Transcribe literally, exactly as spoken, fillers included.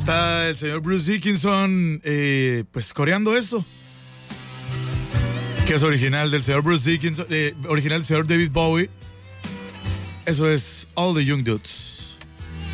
está el señor Bruce Dickinson, eh, pues coreando esto. Que es original del señor Bruce Dickinson, eh, original del señor David Bowie. Eso es All the Young Dudes.